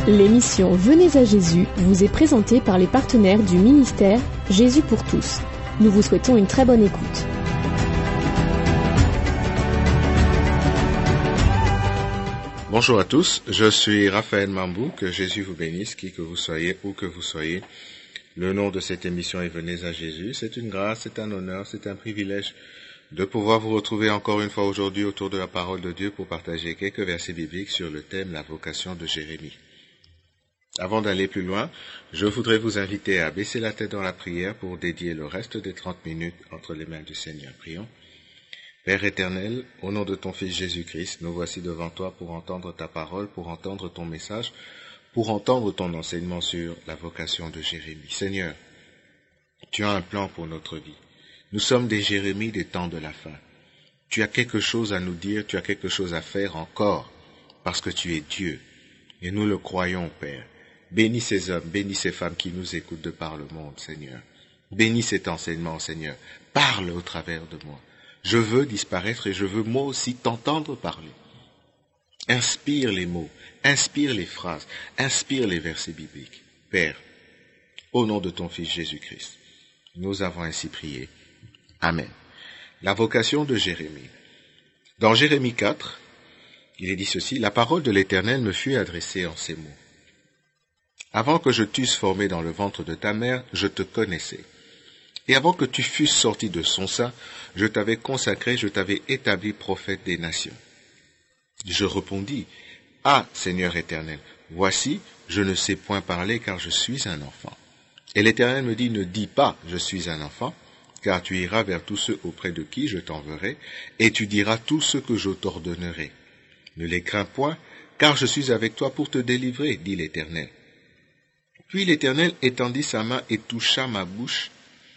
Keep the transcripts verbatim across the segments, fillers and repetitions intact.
L'émission Venez à Jésus vous est présentée par les partenaires du ministère Jésus pour tous. Nous vous souhaitons une très bonne écoute. Bonjour à tous, je suis Raphaël Mambou, que Jésus vous bénisse, qui que vous soyez, où que vous soyez. Le nom de cette émission est Venez à Jésus. C'est une grâce, c'est un honneur, c'est un privilège de pouvoir vous retrouver encore une fois aujourd'hui autour de la parole de Dieu pour partager quelques versets bibliques sur le thème la vocation de Jérémie. Avant d'aller plus loin, je voudrais vous inviter à baisser la tête dans la prière pour dédier le reste des trente minutes entre les mains du Seigneur. Prions. Père éternel, au nom de ton Fils Jésus-Christ, nous voici devant toi pour entendre ta parole, pour entendre ton message, pour entendre ton enseignement sur la vocation de Jérémie. Seigneur, tu as un plan pour notre vie. Nous sommes des Jérémies des temps de la fin. Tu as quelque chose à nous dire, tu as quelque chose à faire encore, parce que tu es Dieu. Et nous le croyons, Père. Bénis ces hommes, bénis ces femmes qui nous écoutent de par le monde, Seigneur. Bénis cet enseignement, Seigneur. Parle au travers de moi. Je veux disparaître et je veux moi aussi t'entendre parler. Inspire les mots, inspire les phrases, inspire les versets bibliques. Père, au nom de ton Fils Jésus-Christ, nous avons ainsi prié. Amen. La vocation de Jérémie. Dans Jérémie quatre, il est dit ceci, « La parole de l'Éternel me fut adressée en ces mots. Avant que je t'eusse formé dans le ventre de ta mère, je te connaissais. Et avant que tu fusses sorti de son sein, je t'avais consacré, je t'avais établi prophète des nations. Je répondis, « Ah, Seigneur éternel, voici, je ne sais point parler car je suis un enfant. » Et l'Éternel me dit, « Ne dis pas, je suis un enfant, car tu iras vers tous ceux auprès de qui je t'enverrai, et tu diras tout ce que je t'ordonnerai. Ne les crains point, car je suis avec toi pour te délivrer, dit l'Éternel. » Puis l'Éternel étendit sa main et toucha ma bouche,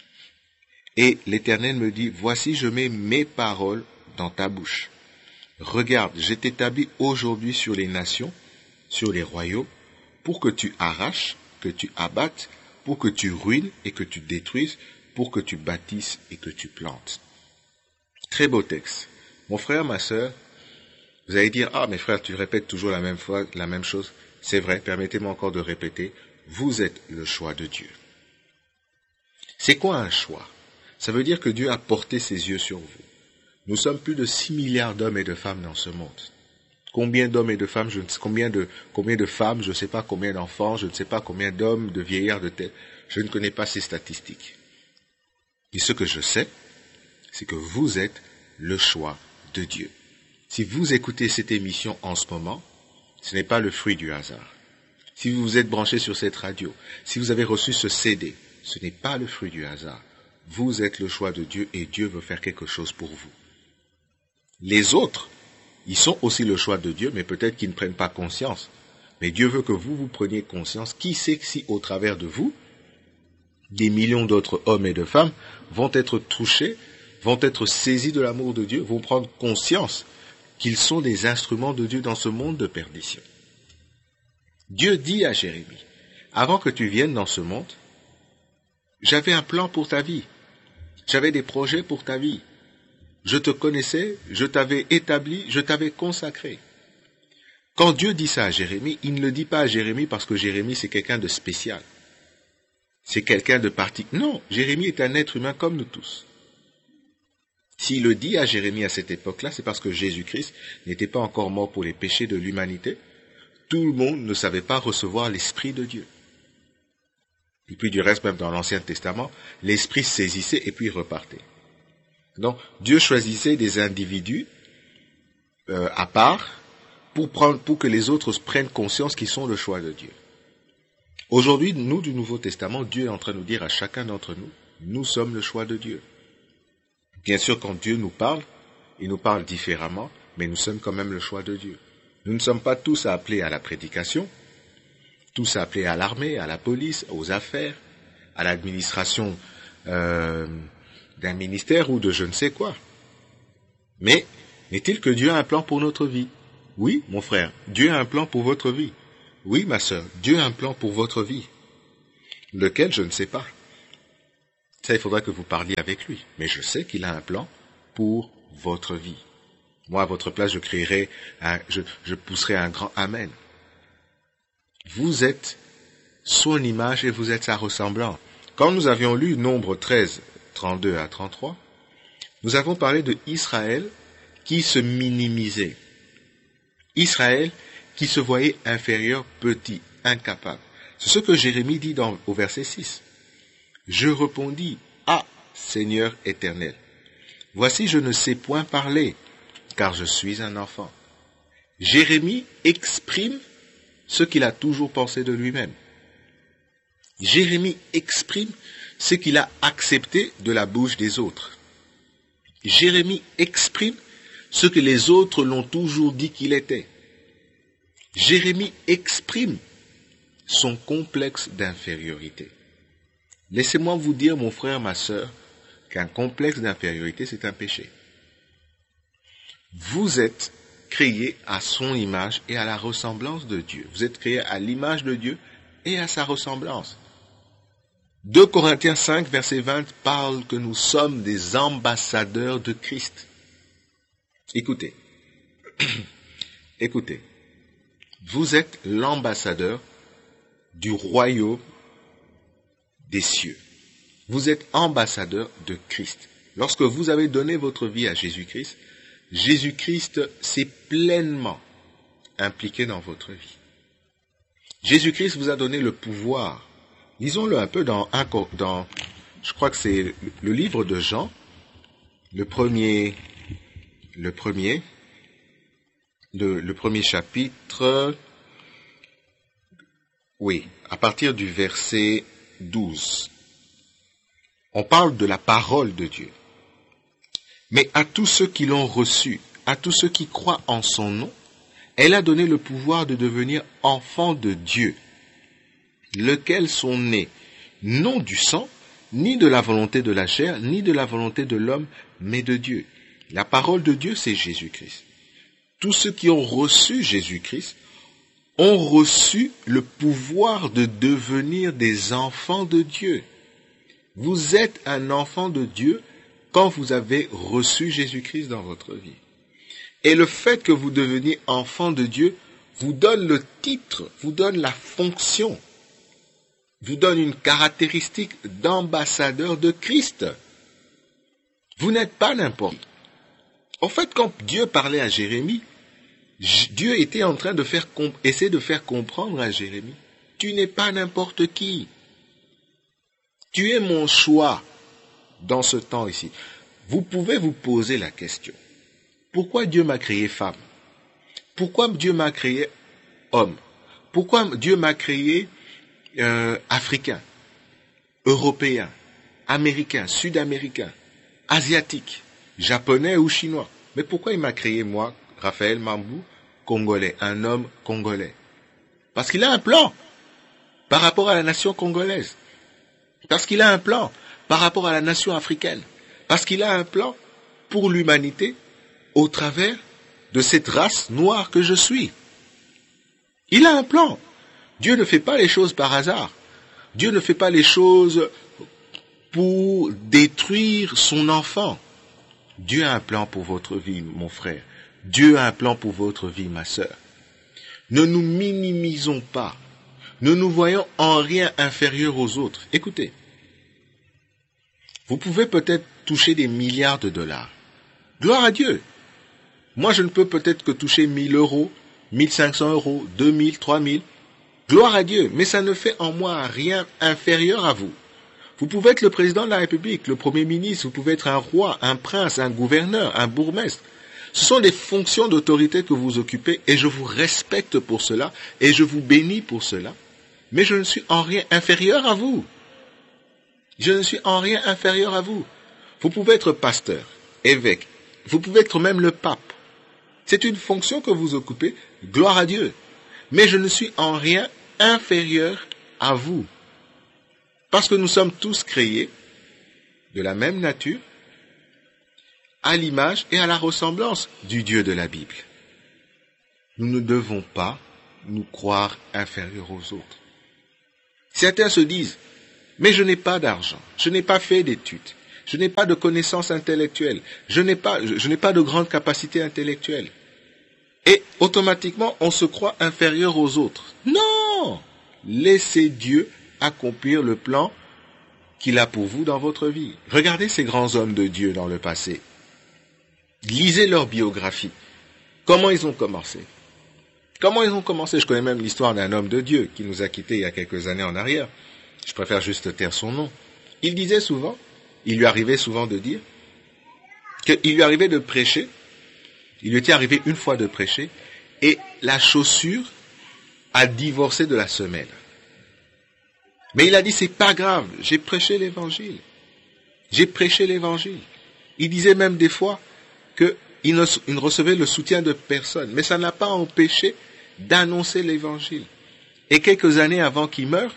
et l'Éternel me dit, « Voici, je mets mes paroles dans ta bouche. Regarde, je t'établis aujourd'hui sur les nations, sur les royaumes, pour que tu arraches, que tu abattes, pour que tu ruines et que tu détruises, pour que tu bâtisses et que tu plantes. » Très beau texte. Mon frère, ma sœur, vous allez dire, « Ah, mes frères, tu répètes toujours la même fois, la même chose. » C'est vrai, permettez-moi encore de répéter. Vous êtes le choix de Dieu. C'est quoi un choix? Ça veut dire que Dieu a porté ses yeux sur vous. Nous sommes plus de six milliards d'hommes et de femmes dans ce monde. Combien d'hommes et de femmes, je ne sais combien de, combien de femmes, je ne sais pas combien d'enfants, je ne sais pas combien d'hommes, de vieillards, de tels. Je ne connais pas ces statistiques. Et ce que je sais, c'est que vous êtes le choix de Dieu. Si vous écoutez cette émission en ce moment, ce n'est pas le fruit du hasard. Si vous vous êtes branché sur cette radio, si vous avez reçu ce C D, ce n'est pas le fruit du hasard. Vous êtes le choix de Dieu et Dieu veut faire quelque chose pour vous. Les autres, ils sont aussi le choix de Dieu, mais peut-être qu'ils ne prennent pas conscience. Mais Dieu veut que vous, vous preniez conscience. Qui sait que si au travers de vous, des millions d'autres hommes et de femmes vont être touchés, vont être saisis de l'amour de Dieu, vont prendre conscience qu'ils sont des instruments de Dieu dans ce monde de perdition. Dieu dit à Jérémie, avant que tu viennes dans ce monde, j'avais un plan pour ta vie, j'avais des projets pour ta vie, je te connaissais, je t'avais établi, je t'avais consacré. Quand Dieu dit ça à Jérémie, il ne le dit pas à Jérémie parce que Jérémie c'est quelqu'un de spécial, c'est quelqu'un de particulier. Non, Jérémie est un être humain comme nous tous. S'il le dit à Jérémie à cette époque-là, c'est parce que Jésus-Christ n'était pas encore mort pour les péchés de l'humanité. Tout le monde ne savait pas recevoir l'Esprit de Dieu. Et puis du reste, même dans l'Ancien Testament, l'Esprit saisissait et puis repartait. Donc, Dieu choisissait des individus euh, à part pour, prendre, pour que les autres prennent conscience qu'ils sont le choix de Dieu. Aujourd'hui, nous du Nouveau Testament, Dieu est en train de nous dire à chacun d'entre nous, nous sommes le choix de Dieu. Bien sûr, quand Dieu nous parle, il nous parle différemment, mais nous sommes quand même le choix de Dieu. Nous ne sommes pas tous appelés à la prédication, tous appelés à l'armée, à la police, aux affaires, à l'administration euh, d'un ministère ou de je ne sais quoi. Mais n'est-il que Dieu a un plan pour notre vie? Oui, mon frère, Dieu a un plan pour votre vie. Oui, ma sœur, Dieu a un plan pour votre vie. Lequel, je ne sais pas. Ça, il faudra que vous parliez avec lui. Mais je sais qu'il a un plan pour votre vie. Moi, à votre place, je crierai, un, je, je pousserai un grand Amen. Vous êtes son image et vous êtes sa ressemblance. Quand nous avions lu Nombre treize, trente-deux à trente-trois, nous avons parlé de Israël qui se minimisait. Israël qui se voyait inférieur, petit, incapable. C'est ce que Jérémie dit dans, au verset six. Je répondis, ah, Seigneur éternel, voici je ne sais point parler, car je suis un enfant. Jérémie exprime ce qu'il a toujours pensé de lui-même. Jérémie exprime ce qu'il a accepté de la bouche des autres. Jérémie exprime ce que les autres l'ont toujours dit qu'il était. Jérémie exprime son complexe d'infériorité. Laissez-moi vous dire, mon frère, ma sœur, qu'un complexe d'infériorité, c'est un péché. Vous êtes créés à son image et à la ressemblance de Dieu. Vous êtes créés à l'image de Dieu et à sa ressemblance. deux Corinthiens cinq, verset vingt, parle que nous sommes des ambassadeurs de Christ. Écoutez, écoutez, vous êtes l'ambassadeur du royaume des cieux. Vous êtes ambassadeur de Christ. Lorsque vous avez donné votre vie à Jésus-Christ, Jésus-Christ s'est pleinement impliqué dans votre vie. Jésus-Christ vous a donné le pouvoir. Lisons-le un peu dans, un, dans je crois que c'est le livre de Jean, le premier, le premier, le, le premier chapitre, oui, à partir du verset douze. On parle de la parole de Dieu. Mais à tous ceux qui l'ont reçu, à tous ceux qui croient en son nom, elle a donné le pouvoir de devenir enfants de Dieu, lesquels sont nés, non du sang, ni de la volonté de la chair, ni de la volonté de l'homme, mais de Dieu. La parole de Dieu, c'est Jésus-Christ. Tous ceux qui ont reçu Jésus-Christ ont reçu le pouvoir de devenir des enfants de Dieu. Vous êtes un enfant de Dieu quand vous avez reçu Jésus-Christ dans votre vie. Et le fait que vous deveniez enfant de Dieu vous donne le titre, vous donne la fonction, vous donne une caractéristique d'ambassadeur de Christ. Vous n'êtes pas n'importe qui. En fait, quand Dieu parlait à Jérémie, Dieu était en train de faire essayer de faire comprendre à Jérémie, tu n'es pas n'importe qui. Tu es mon choix dans ce temps ici. Vous pouvez vous poser la question. Pourquoi Dieu m'a créé femme? Pourquoi Dieu m'a créé homme? Pourquoi Dieu m'a créé euh, africain, européen, américain, sud-américain, asiatique, japonais ou chinois? Mais pourquoi il m'a créé moi, Raphaël Mambou, congolais, un homme congolais? Parce qu'il a un plan par rapport à la nation congolaise. Parce qu'il a un plan par rapport à la nation africaine. Parce qu'il a un plan pour l'humanité au travers de cette race noire que je suis. Il a un plan. Dieu ne fait pas les choses par hasard. Dieu ne fait pas les choses pour détruire son enfant. Dieu a un plan pour votre vie, mon frère. Dieu a un plan pour votre vie, ma sœur. Ne nous minimisons pas. Ne nous voyons en rien inférieurs aux autres. Écoutez, vous pouvez peut-être toucher des milliards de dollars. Gloire à Dieu. Moi, je ne peux peut-être que toucher mille euros, mille cinq cents euros, deux mille, trois mille. Gloire à Dieu. Mais ça ne fait en moi rien inférieur à vous. Vous pouvez être le président de la République, le premier ministre, vous pouvez être un roi, un prince, un gouverneur, un bourgmestre. Ce sont des fonctions d'autorité que vous occupez et je vous respecte pour cela et je vous bénis pour cela. Mais je ne suis en rien inférieur à vous. Je ne suis en rien inférieur à vous. Vous pouvez être pasteur, évêque, vous pouvez être même le pape. C'est une fonction que vous occupez, gloire à Dieu. Mais je ne suis en rien inférieur à vous. Parce que nous sommes tous créés de la même nature, à l'image et à la ressemblance du Dieu de la Bible. Nous ne devons pas nous croire inférieurs aux autres. Certains se disent, mais je n'ai pas d'argent, je n'ai pas fait d'études, je n'ai pas de connaissances intellectuelles, je n'ai pas, je, je n'ai pas de grande capacité intellectuelle. Et automatiquement, on se croit inférieur aux autres. Non! Laissez Dieu accomplir le plan qu'il a pour vous dans votre vie. Regardez ces grands hommes de Dieu dans le passé. Lisez leur biographie. Comment ils ont commencé? Comment ils ont commencé? Je connais même l'histoire d'un homme de Dieu qui nous a quittés il y a quelques années en arrière. Je préfère juste taire son nom. Il disait souvent, il lui arrivait souvent de dire, qu'il lui arrivait de prêcher, il lui était arrivé une fois de prêcher, et la chaussure a divorcé de la semelle. Mais il a dit, c'est pas grave, j'ai prêché l'évangile. J'ai prêché l'évangile. Il disait même des fois qu'il ne, il ne recevait le soutien de personne, mais ça n'a pas empêché d'annoncer l'évangile. Et quelques années avant qu'il meure,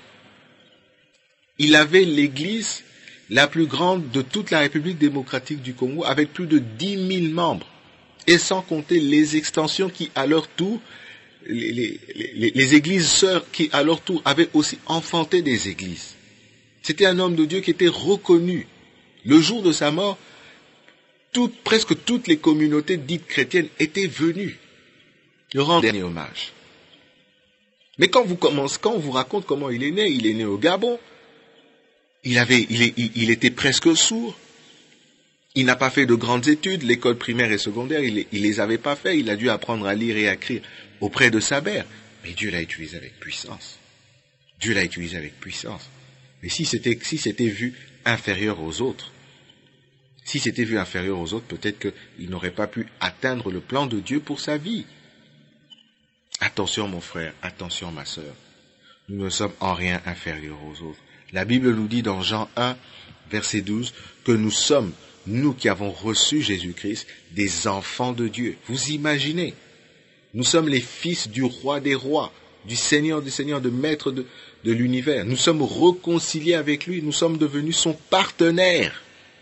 il avait l'église la plus grande de toute la République démocratique du Congo, avec plus de dix mille membres, et sans compter les extensions qui, à leur tour, les, les, les, les églises sœurs qui, à leur tour, avaient aussi enfanté des églises. C'était un homme de Dieu qui était reconnu. Le jour de sa mort, toutes, presque toutes les communautés dites chrétiennes étaient venues lui rendre dernier hommage. Mais quand vous commencez, quand on vous raconte comment il est né, il est né au Gabon, il avait, il, est, il, il était presque sourd, il n'a pas fait de grandes études, l'école primaire et secondaire, il, il les avait pas fait, il a dû apprendre à lire et à écrire auprès de sa mère. Mais Dieu l'a utilisé avec puissance. Dieu l'a utilisé avec puissance. Mais si c'était, si c'était vu inférieur aux autres, si c'était vu inférieur aux autres, peut-être qu'il n'aurait pas pu atteindre le plan de Dieu pour sa vie. Attention mon frère, attention ma sœur, nous ne sommes en rien inférieurs aux autres. La Bible nous dit dans Jean un, verset douze, que nous sommes, nous qui avons reçu Jésus-Christ, des enfants de Dieu. Vous imaginez, nous sommes les fils du roi des rois, du Seigneur des seigneurs, de maître de, de l'univers. Nous sommes réconciliés avec lui, nous sommes devenus son partenaire.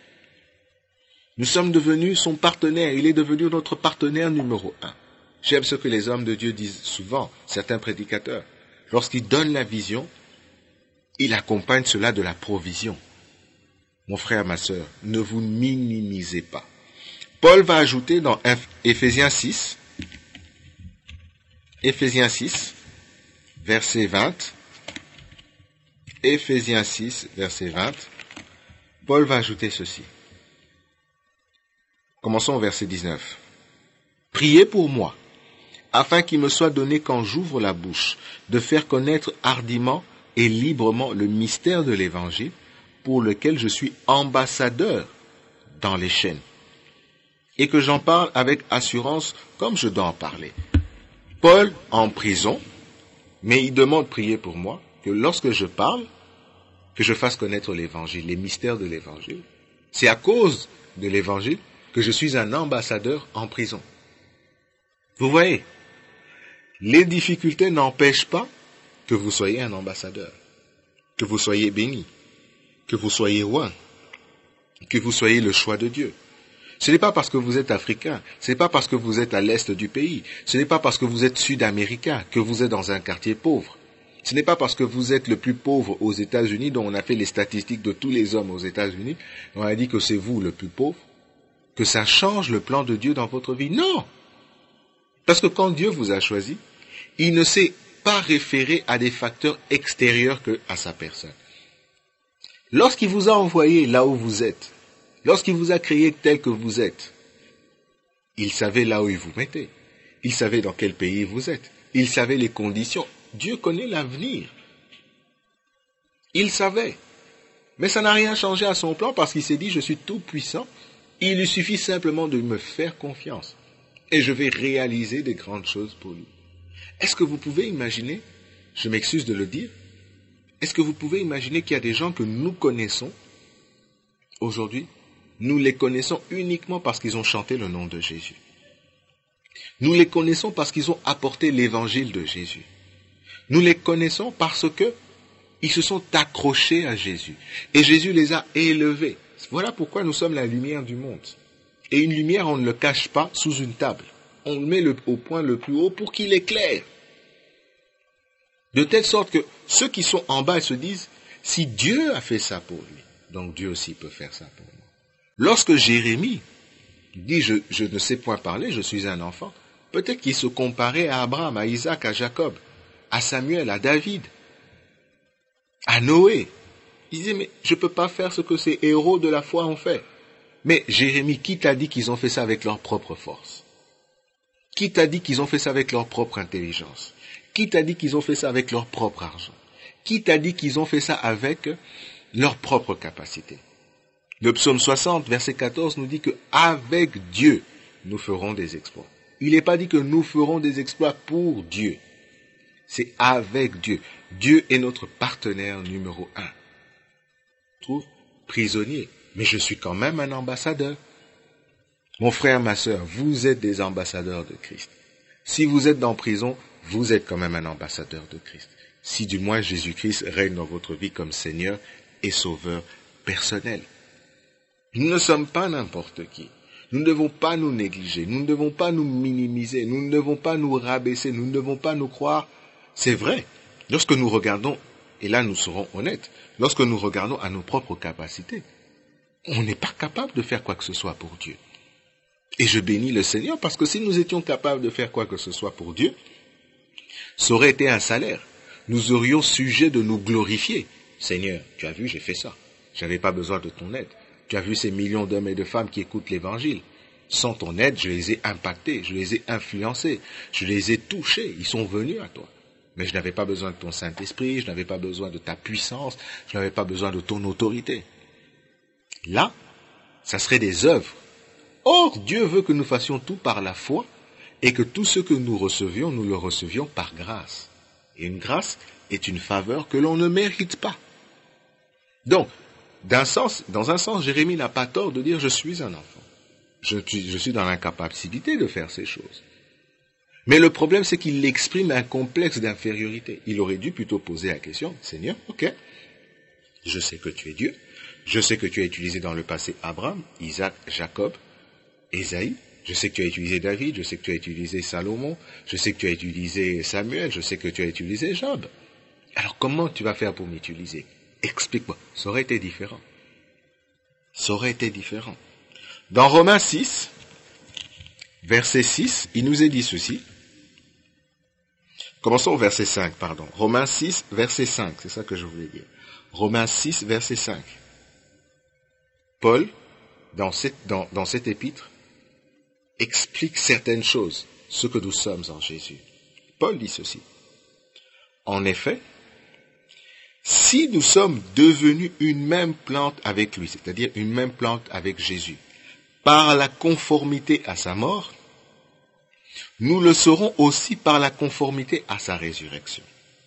Nous sommes devenus son partenaire, il est devenu notre partenaire numéro un. J'aime ce que les hommes de Dieu disent souvent, certains prédicateurs. Lorsqu'ils donnent la vision, ils accompagnent cela de la provision. Mon frère, ma sœur, ne vous minimisez pas. Paul va ajouter dans Éphésiens six, Éphésiens six, verset vingt, Éphésiens six, verset vingt, Paul va ajouter ceci. Commençons au verset dix-neuf. Priez pour moi, afin qu'il me soit donné quand j'ouvre la bouche, de faire connaître hardiment et librement le mystère de l'Évangile, pour lequel je suis ambassadeur dans les chaînes, et que j'en parle avec assurance comme je dois en parler. Paul en prison, mais il demande de prier pour moi, que lorsque je parle, que je fasse connaître l'Évangile, les mystères de l'Évangile. C'est à cause de l'Évangile que je suis un ambassadeur en prison. Vous voyez, les difficultés n'empêchent pas que vous soyez un ambassadeur, que vous soyez béni, que vous soyez roi, que vous soyez le choix de Dieu. Ce n'est pas parce que vous êtes africain, ce n'est pas parce que vous êtes à l'est du pays, ce n'est pas parce que vous êtes sud-américain que vous êtes dans un quartier pauvre. Ce n'est pas parce que vous êtes le plus pauvre aux États-Unis, dont on a fait les statistiques de tous les hommes aux États-Unis, on a dit que c'est vous le plus pauvre, que ça change le plan de Dieu dans votre vie. Non! Parce que quand Dieu vous a choisi, il ne s'est pas référé à des facteurs extérieurs qu'à sa personne. Lorsqu'il vous a envoyé là où vous êtes, lorsqu'il vous a créé tel que vous êtes, il savait là où il vous mettait. Il savait dans quel pays vous êtes. Il savait les conditions. Dieu connaît l'avenir. Il savait. Mais ça n'a rien changé à son plan parce qu'il s'est dit, je suis tout puissant. Il lui suffit simplement de me faire confiance. Et je vais réaliser des grandes choses pour lui. Est-ce que vous pouvez imaginer, je m'excuse de le dire, est-ce que vous pouvez imaginer qu'il y a des gens que nous connaissons aujourd'hui, nous les connaissons uniquement parce qu'ils ont chanté le nom de Jésus. Nous les connaissons parce qu'ils ont apporté l'évangile de Jésus. Nous les connaissons parce que ils se sont accrochés à Jésus. Et Jésus les a élevés. Voilà pourquoi nous sommes la lumière du monde. Et une lumière, on ne le cache pas sous une table. On le met le, au point le plus haut pour qu'il éclaire. De telle sorte que ceux qui sont en bas se disent, si Dieu a fait ça pour lui, donc Dieu aussi peut faire ça pour moi. Lorsque Jérémie dit, je, je ne sais point parler, je suis un enfant, Peut-être qu'il se comparait à Abraham, à Isaac, à Jacob, à Samuel, à David, à Noé. Il disait, mais je ne peux pas faire ce que ces héros de la foi ont fait. Mais Jérémie, qui t'a dit qu'ils ont fait ça avec leur propre force? Qui t'a dit qu'ils ont fait ça avec leur propre intelligence? Qui t'a dit qu'ils ont fait ça avec leur propre argent? Qui t'a dit qu'ils ont fait ça avec leur propre capacité? Le psaume soixante, verset quatorze, nous dit que avec Dieu, nous ferons des exploits. Il n'est pas dit que nous ferons des exploits pour Dieu. C'est avec Dieu. Dieu est notre partenaire numéro un. Trouve prisonnier, mais je suis quand même un ambassadeur. Mon frère, ma sœur, vous êtes des ambassadeurs de Christ. Si vous êtes en prison, vous êtes quand même un ambassadeur de Christ. Si du moins Jésus-Christ règne dans votre vie comme Seigneur et Sauveur personnel. Nous ne sommes pas n'importe qui. Nous ne devons pas nous négliger. Nous ne devons pas nous minimiser. Nous ne devons pas nous rabaisser. Nous ne devons pas nous croire. C'est vrai. Lorsque nous regardons, et là nous serons honnêtes, lorsque nous regardons à nos propres capacités, on n'est pas capable de faire quoi que ce soit pour Dieu. Et je bénis le Seigneur parce que si nous étions capables de faire quoi que ce soit pour Dieu, ça aurait été un salaire. Nous aurions sujet de nous glorifier. Seigneur, tu as vu, j'ai fait ça. Je n'avais pas besoin de ton aide. Tu as vu ces millions d'hommes et de femmes qui écoutent l'Évangile. Sans ton aide, je les ai impactés, je les ai influencés, je les ai touchés. Ils sont venus à toi. Mais je n'avais pas besoin de ton Saint-Esprit, je n'avais pas besoin de ta puissance, je n'avais pas besoin de ton autorité. Là, ça serait des œuvres. Or, Dieu veut que nous fassions tout par la foi et que tout ce que nous recevions, nous le recevions par grâce. Et une grâce est une faveur que l'on ne mérite pas. Donc, d'un sens, dans un sens, Jérémie n'a pas tort de dire « je suis un enfant ». Je suis, je suis dans l'incapacité de faire ces choses. Mais le problème, c'est qu'il exprime un complexe d'infériorité. Il aurait dû plutôt poser la question « Seigneur, ok, je sais que tu es Dieu, je sais que tu as utilisé dans le passé Abraham, Isaac, Jacob, Ésaïe, je sais que tu as utilisé David, je sais que tu as utilisé Salomon, je sais que tu as utilisé Samuel, je sais que tu as utilisé Job. Alors comment tu vas faire pour m'utiliser? Explique-moi. » Ça aurait été différent. Ça aurait été différent. Dans Romains six, verset six, il nous est dit ceci. Commençons au verset cinq, pardon. Romains six, verset cinq, c'est ça que je voulais dire. Romains six, verset cinq. Paul, dans cette, dans, dans cet épître, explique certaines choses, ce que nous sommes en Jésus. Paul dit ceci. En effet, si nous sommes devenus une même plante avec lui, c'est-à-dire une même plante avec Jésus, par la conformité à sa mort, nous le serons aussi par la conformité à sa résurrection.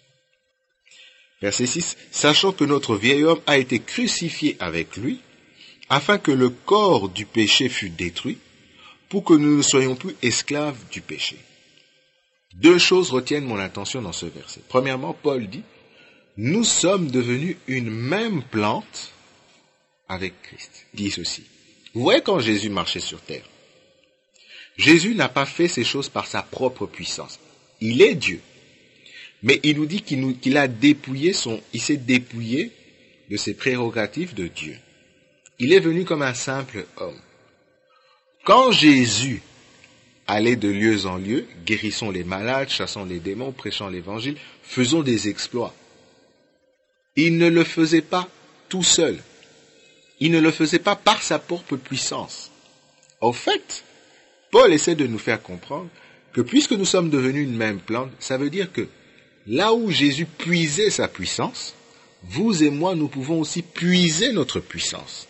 Verset six. Sachant que notre vieil homme a été crucifié avec lui, afin que le corps du péché fût détruit, pour que nous ne soyons plus esclaves du péché. Deux choses retiennent mon attention dans ce verset. Premièrement, Paul dit, nous sommes devenus une même plante avec Christ. Il dit ceci. Vous voyez quand Jésus marchait sur terre, Jésus n'a pas fait ces choses par sa propre puissance. Il est Dieu. Mais il nous dit qu'il, nous, qu'il a dépouillé son, il s'est dépouillé de ses prérogatives de Dieu. Il est venu comme un simple homme. Quand Jésus allait de lieu en lieu, guérissant les malades, chassant les démons, prêchant l'évangile, faisant des exploits, il ne le faisait pas tout seul. Il ne le faisait pas par sa propre puissance. Au fait, Paul essaie de nous faire comprendre que puisque nous sommes devenus une même plante, ça veut dire que là où Jésus puisait sa puissance, vous et moi, nous pouvons aussi puiser notre puissance.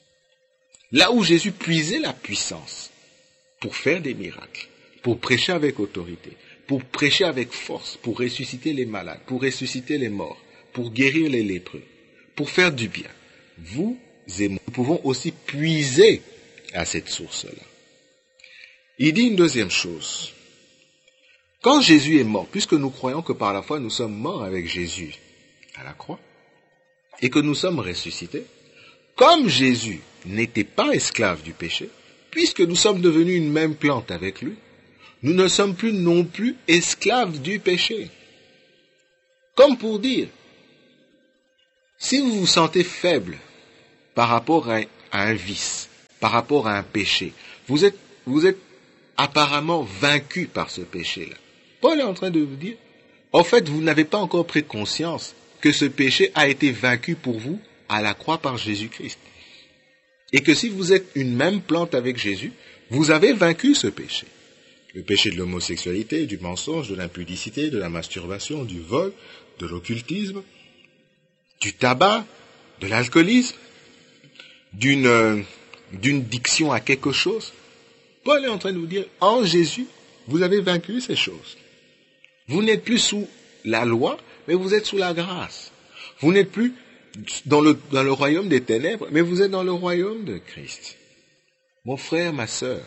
Là où Jésus puisait la puissance pour faire des miracles, pour prêcher avec autorité, pour prêcher avec force, pour ressusciter les malades, pour ressusciter les morts, pour guérir les lépreux, pour faire du bien, vous et moi, nous pouvons aussi puiser à cette source-là. Il dit une deuxième chose. Quand Jésus est mort, puisque nous croyons que par la foi nous sommes morts avec Jésus à la croix, et que nous sommes ressuscités, comme Jésus n'était pas esclave du péché, puisque nous sommes devenus une même plante avec lui, nous ne sommes plus non plus esclaves du péché. Comme pour dire, si vous vous sentez faible par rapport à un vice, par rapport à un péché, vous êtes, vous êtes apparemment vaincu par ce péché-là. Paul est en train de vous dire, en fait, vous n'avez pas encore pris conscience que ce péché a été vaincu pour vous à la croix par Jésus-Christ. Et que si vous êtes une même plante avec Jésus, vous avez vaincu ce péché. Le péché de l'homosexualité, du mensonge, de l'impudicité, de la masturbation, du vol, de l'occultisme, du tabac, de l'alcoolisme, d'une, euh, d'une diction à quelque chose. Paul est en train de vous dire, en Jésus, vous avez vaincu ces choses. Vous n'êtes plus sous la loi, mais vous êtes sous la grâce. Vous n'êtes plus dans le, dans le royaume des ténèbres, mais vous êtes dans le royaume de Christ. Mon frère, ma sœur,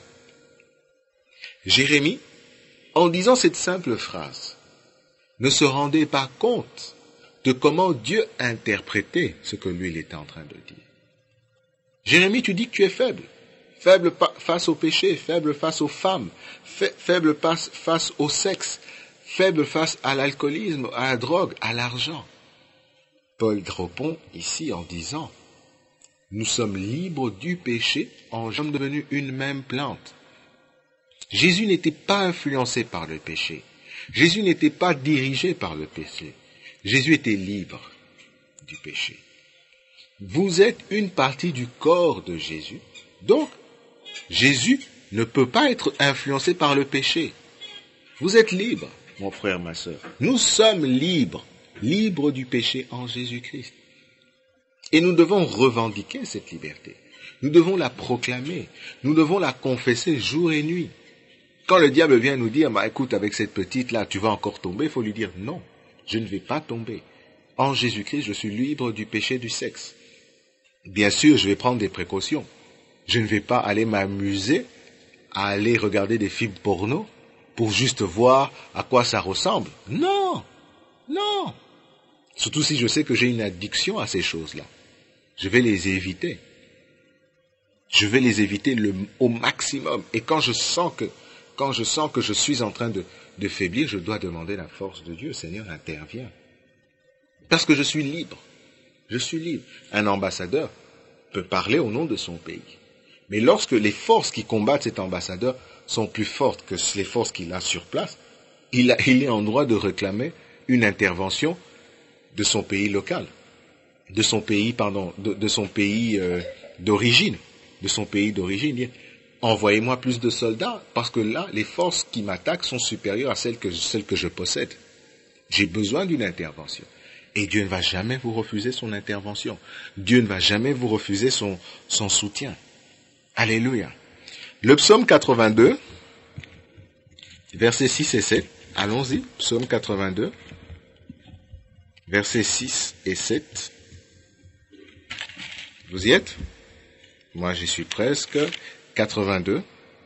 Jérémie, en disant cette simple phrase, ne se rendait pas compte de comment Dieu interprétait ce que lui il était en train de dire. Jérémie, tu dis que tu es faible. Faible face au péché, faible face aux femmes, faible face au sexe, faible face à l'alcoolisme, à la drogue, à l'argent. Paul répond ici en disant, nous sommes libres du péché en sommes devenus une même plante. Jésus n'était pas influencé par le péché. Jésus n'était pas dirigé par le péché. Jésus était libre du péché. Vous êtes une partie du corps de Jésus. Donc, Jésus ne peut pas être influencé par le péché. Vous êtes libre, mon frère, ma sœur. Nous sommes libres, libres du péché en Jésus-Christ. Et nous devons revendiquer cette liberté. Nous devons la proclamer. Nous devons la confesser jour et nuit. Quand le diable vient nous dire, bah, écoute, avec cette petite-là, tu vas encore tomber, il faut lui dire, non, je ne vais pas tomber. En Jésus-Christ, je suis libre du péché du sexe. Bien sûr, je vais prendre des précautions. Je ne vais pas aller m'amuser à aller regarder des films porno pour juste voir à quoi ça ressemble. Non, non. Surtout si je sais que j'ai une addiction à ces choses-là. Je vais les éviter. Je vais les éviter le, au maximum. Et quand je sens que Quand je sens que je suis en train de, de faiblir, je dois demander la force de Dieu. Seigneur, interviens. Parce que je suis libre. Je suis libre. Un ambassadeur peut parler au nom de son pays. Mais lorsque les forces qui combattent cet ambassadeur sont plus fortes que les forces qu'il a sur place, il, a, il est en droit de réclamer une intervention de son pays local, de son pays, pardon, de, de son pays euh, d'origine, de son pays d'origine. Envoyez-moi plus de soldats, parce que là, les forces qui m'attaquent sont supérieures à celles que, celles que je possède. J'ai besoin d'une intervention. Et Dieu ne va jamais vous refuser son intervention. Dieu ne va jamais vous refuser son, son soutien. Alléluia. Le psaume quatre-vingt-deux, versets six et sept. Allons-y, psaume quatre-vingt-deux, versets six et sept. Vous y êtes? Moi, j'y suis presque. quatre-vingt-deux.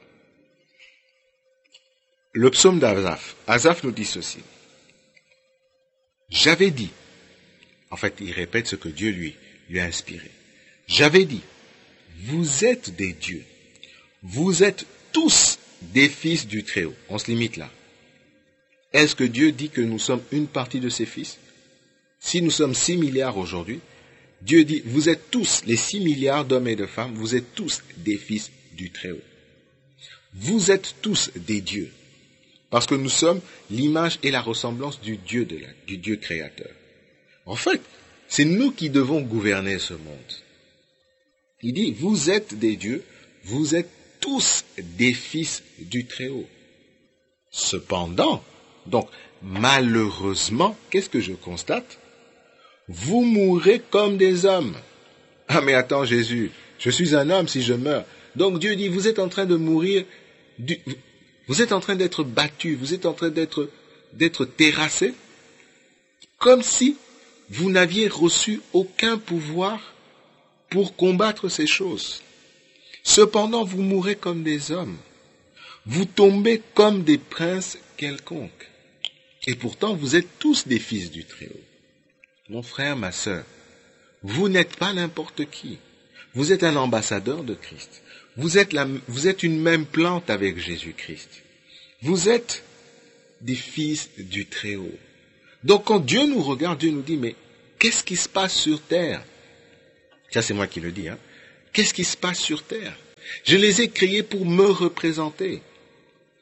Le psaume d'Asaph. Asaph nous dit ceci. J'avais dit, en fait, il répète ce que Dieu lui, lui a inspiré. J'avais dit, vous êtes des dieux. Vous êtes tous des fils du Très-Haut. On se limite là. Est-ce que Dieu dit que nous sommes une partie de ses fils? Si nous sommes six milliards aujourd'hui, Dieu dit, vous êtes tous, les six milliards d'hommes et de femmes, vous êtes tous des fils du Très-Haut. Vous êtes tous des dieux. Parce que nous sommes l'image et la ressemblance du Dieu, de la, du Dieu créateur. En fait, c'est nous qui devons gouverner ce monde. Il dit, vous êtes des dieux, vous êtes tous des fils du Très-Haut. Cependant, donc, malheureusement, qu'est-ce que je constate? Vous mourrez comme des hommes. Ah mais attends Jésus, je suis un homme si je meurs. Donc Dieu dit, vous êtes en train de mourir, du, vous êtes en train d'être battu, vous êtes en train d'être, d'être terrassé, comme si vous n'aviez reçu aucun pouvoir pour combattre ces choses. Cependant, vous mourrez comme des hommes. Vous tombez comme des princes quelconques. Et pourtant, vous êtes tous des fils du Très-Haut. Mon frère, ma sœur, vous n'êtes pas n'importe qui. Vous êtes un ambassadeur de Christ. Vous êtes, la, vous êtes une même plante avec Jésus-Christ. Vous êtes des fils du Très-Haut. Donc quand Dieu nous regarde, Dieu nous dit, mais qu'est-ce qui se passe sur terre? Ça c'est moi qui le dis. Hein. Qu'est-ce qui se passe sur terre? Je les ai créés pour me représenter.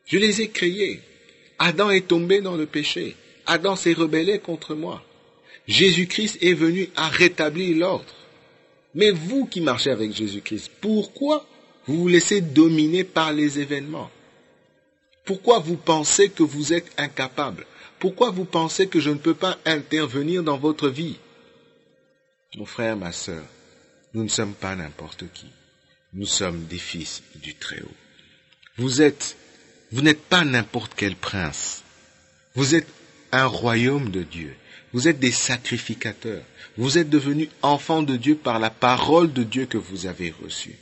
Je les ai créés. Adam est tombé dans le péché. Adam s'est rebellé contre moi. Jésus-Christ est venu à rétablir l'ordre. Mais vous qui marchez avec Jésus-Christ, pourquoi vous vous laissez dominer par les événements? Pourquoi vous pensez que vous êtes incapable? Pourquoi vous pensez que je ne peux pas intervenir dans votre vie? Mon frère, ma sœur, nous ne sommes pas n'importe qui. Nous sommes des fils du Très-Haut. Vous êtes, vous n'êtes pas n'importe quel prince. Vous êtes un royaume de Dieu. Vous êtes des sacrificateurs. Vous êtes devenus enfants de Dieu par la parole de Dieu que vous avez reçue.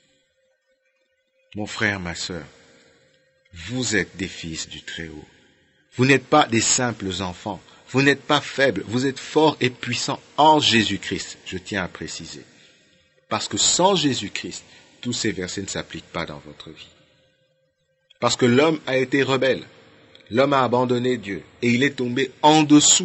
Mon frère, ma sœur, vous êtes des fils du Très-Haut. Vous n'êtes pas des simples enfants. Vous n'êtes pas faibles. Vous êtes forts et puissants en Jésus-Christ. Je tiens à préciser. Parce que sans Jésus-Christ, tous ces versets ne s'appliquent pas dans votre vie. Parce que l'homme a été rebelle. L'homme a abandonné Dieu. Et il est tombé en dessous.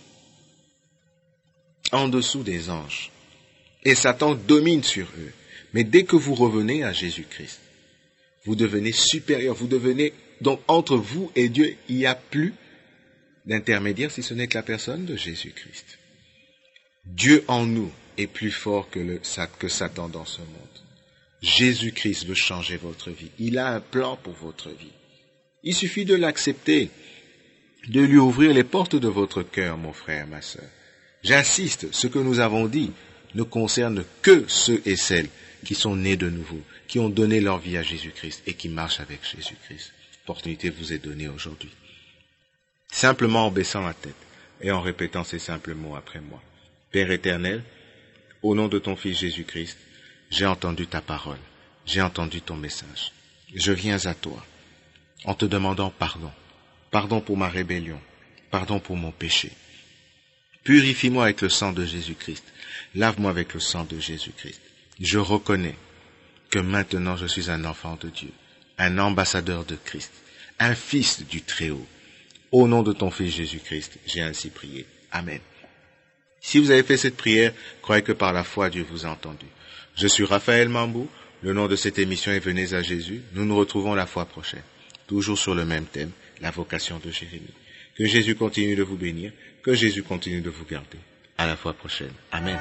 En dessous des anges. Et Satan domine sur eux. Mais dès que vous revenez à Jésus-Christ, vous devenez supérieur. Vous devenez, donc entre vous et Dieu, il n'y a plus d'intermédiaire si ce n'est que la personne de Jésus-Christ. Dieu en nous est plus fort que, le, que Satan dans ce monde. Jésus-Christ veut changer votre vie. Il a un plan pour votre vie. Il suffit de l'accepter, de lui ouvrir les portes de votre cœur, mon frère, ma sœur. J'insiste, ce que nous avons dit ne concerne que ceux et celles qui sont nés de nouveau, qui ont donné leur vie à Jésus-Christ et qui marchent avec Jésus-Christ. L'opportunité vous est donnée aujourd'hui. Simplement en baissant la tête et en répétant ces simples mots après moi. Père éternel, au nom de ton Fils Jésus-Christ, j'ai entendu ta parole, j'ai entendu ton message. Je viens à toi en te demandant pardon. Pardon pour ma rébellion, pardon pour mon péché. Purifie-moi avec le sang de Jésus-Christ. Lave-moi avec le sang de Jésus-Christ. Je reconnais que maintenant je suis un enfant de Dieu, un ambassadeur de Christ, un fils du Très-Haut. Au nom de ton Fils Jésus-Christ, j'ai ainsi prié. Amen. Si vous avez fait cette prière, croyez que par la foi Dieu vous a entendu. Je suis Raphaël Mambou. Le nom de cette émission est Venez à Jésus. Nous nous retrouvons la fois prochaine. Toujours sur le même thème, la vocation de Jérémie. Que Jésus continue de vous bénir. Que Jésus continue de vous garder. À la fois prochaine. Amen.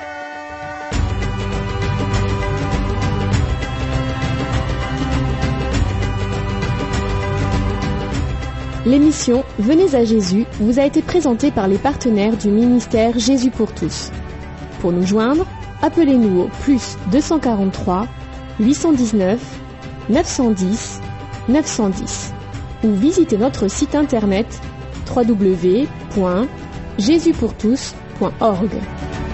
L'émission Venez à Jésus vous a été présentée par les partenaires du ministère Jésus pour tous. Pour nous joindre, appelez-nous au plus deux cent quarante-trois, huit cent dix-neuf, neuf cent dix, neuf cent dix ou visitez notre site internet w w w point jésus pour tous point org.